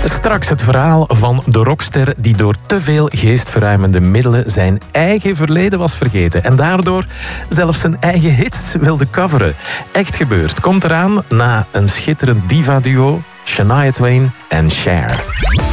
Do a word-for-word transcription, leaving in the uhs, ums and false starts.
Straks het verhaal van de rockster die door te veel geestverruimende middelen zijn eigen verleden was vergeten en daardoor zelfs zijn eigen hits wilde coveren. Echt gebeurd. Komt eraan na een schitterend diva-duo, Shania Twain en Cher.